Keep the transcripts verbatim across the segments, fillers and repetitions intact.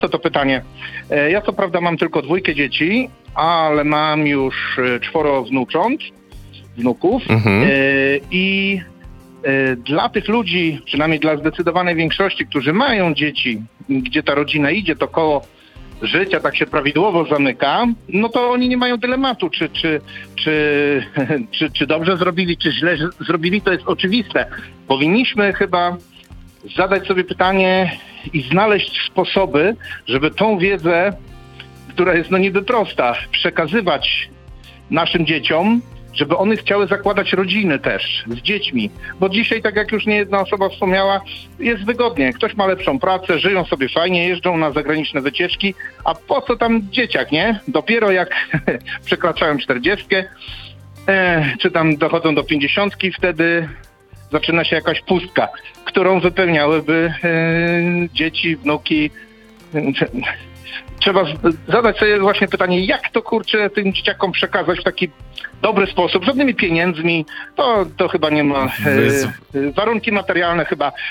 To to pytanie. E, Ja co prawda mam tylko dwójkę dzieci, ale mam już e, czworo wnucząt, wnuków Mhm. e, i e, dla tych ludzi, przynajmniej dla zdecydowanej większości, którzy mają dzieci, gdzie ta rodzina idzie, to koło życia tak się prawidłowo zamyka, no to oni nie mają dylematu, czy, czy, czy, czy, czy dobrze zrobili, czy źle z- zrobili, to jest oczywiste. Powinniśmy chyba zadać sobie pytanie i znaleźć sposoby, żeby tą wiedzę, która jest no niby prosta, przekazywać naszym dzieciom, żeby one chciały zakładać rodziny też z dziećmi. Bo dzisiaj, tak jak już niejedna osoba wspomniała, jest wygodnie. Ktoś ma lepszą pracę, żyją sobie fajnie, jeżdżą na zagraniczne wycieczki, a po co tam dzieciak, nie? Dopiero jak przekraczają czterdziestkę, e, czy tam dochodzą do pięćdziesiątki, wtedy zaczyna się jakaś pustka, którą wypełniałyby e, dzieci, wnuki. Trzeba z- zadać sobie właśnie pytanie, jak to kurczę tym dzieciakom przekazać w taki dobry sposób, żadnymi pieniędzmi, to, to chyba nie ma, Wyz- e, warunki materialne chyba e,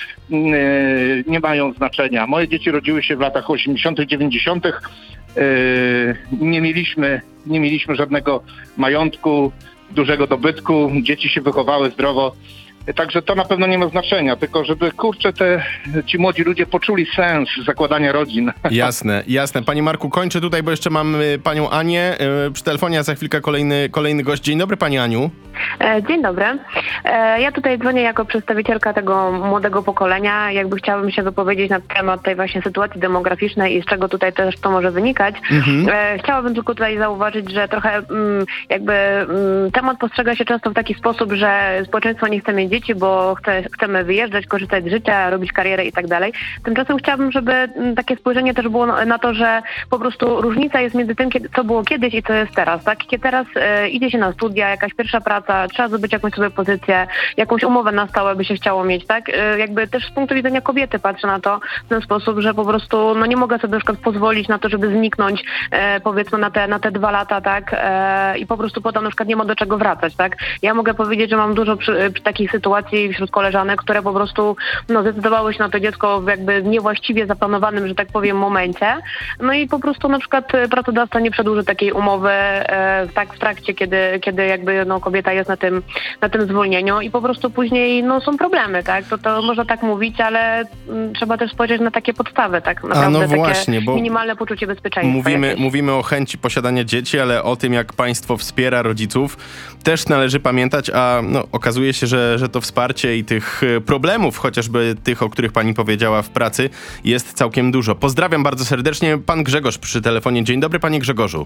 nie mają znaczenia. Moje dzieci rodziły się w latach osiemdziesiątych, dziewięćdziesiątych. E, nie mieliśmy, nie mieliśmy żadnego majątku, dużego dobytku, dzieci się wychowały zdrowo. Także to na pewno nie ma znaczenia, tylko żeby kurczę te, ci młodzi ludzie poczuli sens zakładania rodzin. Jasne, jasne. Panie Marku, kończę tutaj, bo jeszcze mam y, panią Anię y, przy telefonie, a za chwilkę kolejny, kolejny gość. Dzień dobry, pani Aniu. E, Dzień dobry. E, Ja tutaj dzwonię jako przedstawicielka tego młodego pokolenia. Jakby chciałabym się wypowiedzieć na temat tej właśnie sytuacji demograficznej i z czego tutaj też to może wynikać. Mhm. E, Chciałabym tylko tutaj zauważyć, że trochę mm, jakby mm, temat postrzega się często w taki sposób, że społeczeństwo nie chce mieć dzieci, bo chce, chcemy wyjeżdżać, korzystać z życia, robić karierę i tak dalej. Tymczasem chciałabym, żeby mm, takie spojrzenie też było na na to, że po prostu różnica jest między tym, kiedy, co było kiedyś i co jest teraz. Tak? Kiedy teraz e, idzie się na studia, jakaś pierwsza praca, trzeba zdobyć jakąś sobie pozycję, jakąś umowę na stałe by się chciało mieć, tak? E, Jakby też z punktu widzenia kobiety patrzę na to w ten sposób, że po prostu no nie mogę sobie na przykład pozwolić na to, żeby zniknąć e, powiedzmy na te, na te dwa lata, tak? E, I po prostu potem na przykład nie ma do czego wracać, tak? Ja mogę powiedzieć, że mam dużo przy, przy takich sytuacji wśród koleżanek, które po prostu no, zdecydowały się na to dziecko w jakby niewłaściwie zaplanowanym, że tak powiem, momencie. No i po prostu na przykład e, pracodawca nie przedłuży takiej umowy e, tak w trakcie, kiedy, kiedy jakby no, kobieta jest na tym, na tym zwolnieniu i po prostu później no, są problemy, tak? To, to można tak mówić, ale mm, trzeba też spojrzeć na takie podstawy, tak naprawdę no takie właśnie, bo minimalne poczucie bezpieczeństwa. Mówimy, jakieś. mówimy o chęci posiadania dzieci, ale o tym, jak państwo wspiera rodziców, też należy pamiętać, a no, okazuje się, że, że to wsparcie i tych e, problemów, chociażby tych, o których pani powiedziała w pracy, jest całkiem dużo. Pozdrawiam bardzo serdecznie. Pan Grzegorz przy telefonie. Dzień dobry, panie Grzegorzu.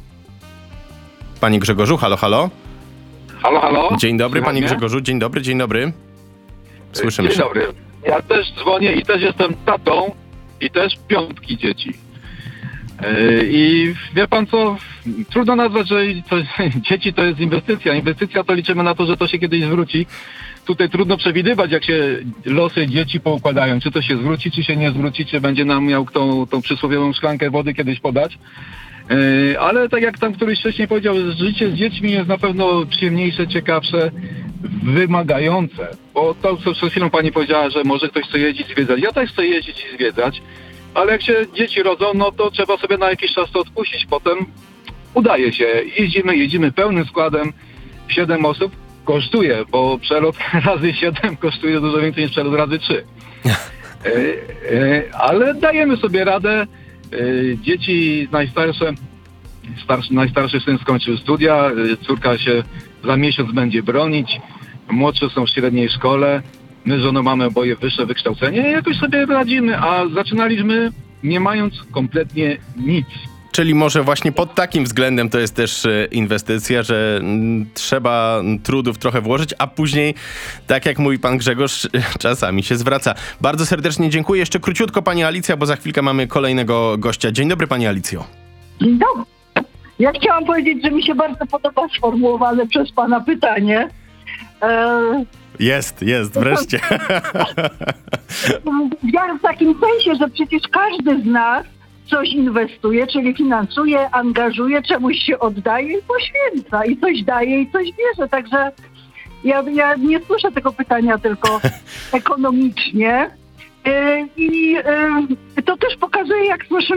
Panie Grzegorzu, halo, halo. Halo, halo? Dzień dobry, Słychać panie mnie? Grzegorzu. Dzień dobry, dzień dobry. Słyszymy Dzień się. dobry. Ja też dzwonię i też jestem tatą i też piątki dzieci. Yy, I wie pan co, trudno nazwać, że to, dzieci to jest inwestycja. Inwestycja to liczymy na to, że to się kiedyś zwróci. Tutaj trudno przewidywać, jak się losy dzieci poukładają. Czy to się zwróci, czy się nie zwróci, czy będzie nam miał kto tą przysłowiową szklankę wody kiedyś podać. Yy, ale tak jak tam któryś wcześniej powiedział, życie z dziećmi jest na pewno przyjemniejsze, ciekawsze, wymagające. Bo to, co przed chwilą pani powiedziała, że może ktoś chce jeździć, zwiedzać. Ja też chcę jeździć i zwiedzać, ale jak się dzieci rodzą, no to trzeba sobie na jakiś czas to odpuścić. Potem udaje się. Jeździmy, jeździmy pełnym składem. Siedem osób kosztuje, bo przelot razy siedem kosztuje dużo więcej niż przelot razy trzy. E, e, ale dajemy sobie radę. E, dzieci najstarsze, starszy, najstarszy syn skończył studia, e, córka się za miesiąc będzie bronić, młodsze są w średniej szkole, my z żoną mamy oboje wyższe wykształcenie i jakoś sobie radzimy, a zaczynaliśmy nie mając kompletnie nic. Czyli może właśnie pod takim względem to jest też e, inwestycja, że mm, trzeba trudów trochę włożyć, a później, tak jak mówi pan Grzegorz, czasami się zwraca. Bardzo serdecznie dziękuję. Jeszcze króciutko pani Alicja, bo za chwilkę mamy kolejnego gościa. Dzień dobry, pani Alicjo. Dzień dobry. Ja chciałam powiedzieć, że mi się bardzo podoba sformułowane przez pana pytanie. E, Jest, jest, wreszcie. ja w takim sensie, że przecież każdy z nas coś inwestuje, czyli finansuje, angażuje, czemuś się oddaje i poświęca. I coś daje i coś bierze. Także ja, ja nie słyszę tego pytania tylko ekonomicznie, E, I e, to też pokazuje, jak słyszymy